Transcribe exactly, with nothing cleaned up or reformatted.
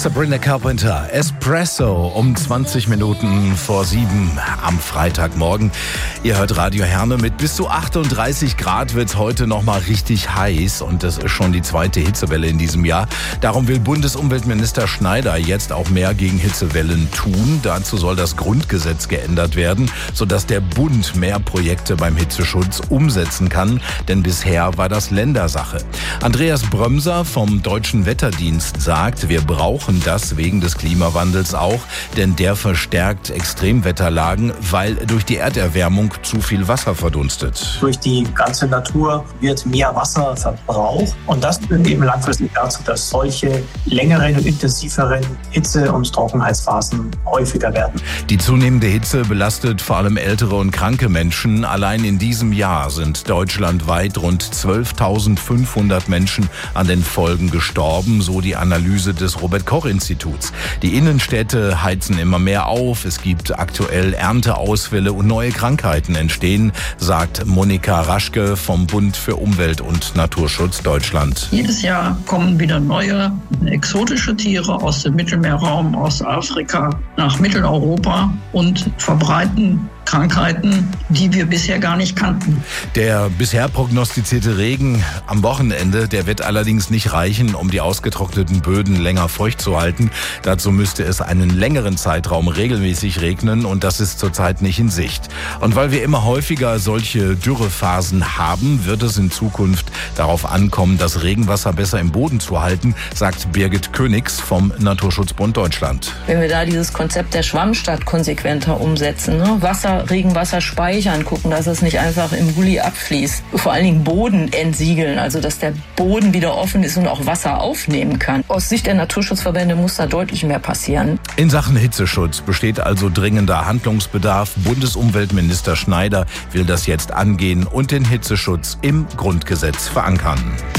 Sabrina Carpenter, Espresso um zwanzig Minuten vor sieben am Freitagmorgen. Ihr hört Radio Herne. Mit bis zu achtunddreißig Grad wird es heute nochmal richtig heiß und das ist schon die zweite Hitzewelle in diesem Jahr. Darum will Bundesumweltminister Schneider jetzt auch mehr gegen Hitzewellen tun. Dazu soll das Grundgesetz geändert werden, sodass der Bund mehr Projekte beim Hitzeschutz umsetzen kann, denn bisher war das Ländersache. Andreas Brömser vom Deutschen Wetterdienst sagt, wir brauchen das wegen des Klimawandels auch, denn der verstärkt Extremwetterlagen, weil durch die Erderwärmung zu viel Wasser verdunstet. Durch die ganze Natur wird mehr Wasser verbraucht und das führt eben langfristig dazu, dass solche längeren und intensiveren Hitze- und Trockenheitsphasen häufiger werden. Die zunehmende Hitze belastet vor allem ältere und kranke Menschen. Allein in diesem Jahr sind deutschlandweit rund zwölftausendfünfhundert Menschen an den Folgen gestorben, so die Analyse des Robert-Koch-Instituts. Die Innenstädte heizen immer mehr auf, es gibt aktuell Ernteausfälle und neue Krankheiten entstehen, sagt Monika Raschke vom Bund für Umwelt und Naturschutz Deutschland. Jedes Jahr kommen wieder neue exotische Tiere aus dem Mittelmeerraum, aus Afrika nach Mitteleuropa und verbreiten Krankheiten, die wir bisher gar nicht kannten. Der bisher prognostizierte Regen am Wochenende, der wird allerdings nicht reichen, um die ausgetrockneten Böden länger feucht zu halten. Dazu müsste es einen längeren Zeitraum regelmäßig regnen und das ist zurzeit nicht in Sicht. Und weil wir immer häufiger solche Dürrephasen haben, wird es in Zukunft darauf ankommen, das Regenwasser besser im Boden zu halten, sagt Birgit Königs vom Naturschutzbund Deutschland. Wenn wir da dieses Konzept der Schwammstadt konsequenter umsetzen, ne? Wasser Regenwasser speichern, gucken, dass es nicht einfach im Gully abfließt. Vor allen Dingen Boden entsiegeln, also dass der Boden wieder offen ist und auch Wasser aufnehmen kann. Aus Sicht der Naturschutzverbände muss da deutlich mehr passieren. In Sachen Hitzeschutz besteht also dringender Handlungsbedarf. Bundesumweltminister Schneider will das jetzt angehen und den Hitzeschutz im Grundgesetz verankern.